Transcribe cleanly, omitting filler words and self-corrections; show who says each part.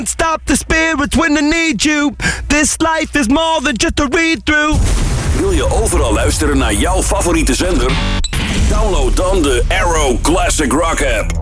Speaker 1: Stop the spirits when they need you. This life is more than just a read-through.
Speaker 2: Wil je overal luisteren naar jouw favoriete zender? Download dan de Arrow Classic Rock app.